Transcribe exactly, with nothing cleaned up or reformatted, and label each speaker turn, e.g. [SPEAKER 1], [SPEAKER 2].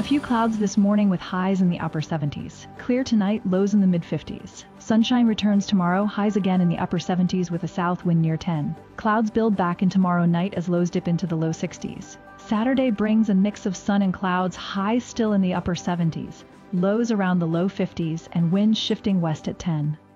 [SPEAKER 1] A few clouds this morning with highs in the upper seventies. Clear tonight, lows in the mid fifties. Sunshine returns tomorrow, highs again in the upper seventies with a south wind near ten. Clouds build back in tomorrow night as lows dip into the low sixties. Saturday brings a mix of sun and clouds, highs still in the upper seventies, lows around the low fifties, and winds shifting west at ten.